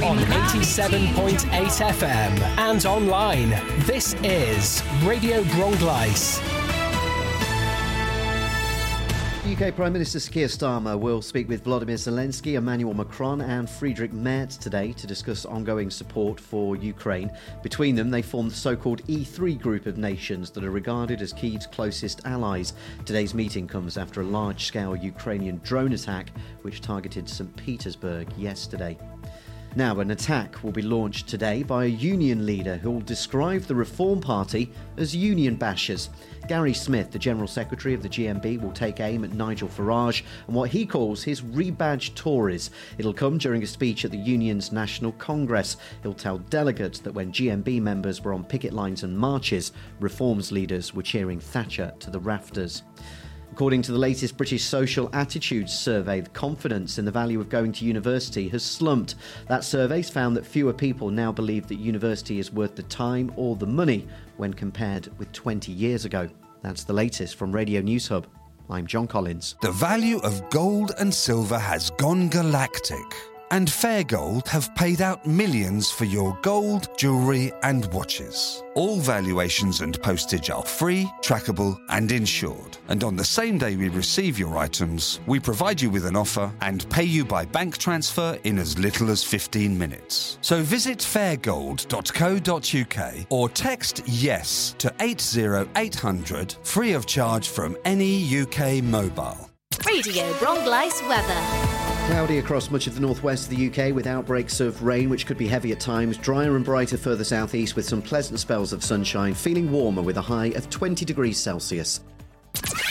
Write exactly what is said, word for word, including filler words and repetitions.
on eighty-seven point eight F M and online. This is Radio Bronglais. U K Prime Minister Keir Starmer will speak with Volodymyr Zelensky, Emmanuel Macron and Friedrich Merz today to discuss ongoing support for Ukraine. Between them, they form the so-called E three group of nations that are regarded as Kyiv's closest allies. Today's meeting comes after a large-scale Ukrainian drone attack which targeted Saint Petersburg yesterday. Now, an attack will be launched today by a union leader who will describe the Reform Party as union bashers. Gary Smith, the General Secretary of the G M B, will take aim at Nigel Farage and what he calls his rebadged Tories. It'll come during a speech at the union's National Congress. He'll tell delegates that when G M B members were on picket lines and marches, Reform's leaders were cheering Thatcher to the rafters. According to the latest British Social Attitudes survey, the confidence in the value of going to university has slumped. That survey's found that fewer people now believe that university is worth the time or the money when compared with twenty years ago. That's the latest from Radio News Hub. I'm John Collins. The value of gold and silver has gone galactic, and Fair Gold have paid out millions for your gold, jewellery and watches. All valuations and postage are free, trackable and insured. And on the same day we receive your items, we provide you with an offer and pay you by bank transfer in as little as fifteen minutes. So visit fair gold dot co dot uk or text YES to eight zero eight hundred, free of charge from any U K mobile. Radio Bronglais weather. Cloudy across much of the northwest of the U K with outbreaks of rain which could be heavy at times. Drier and brighter further southeast with some pleasant spells of sunshine. Feeling warmer with a high of twenty degrees Celsius.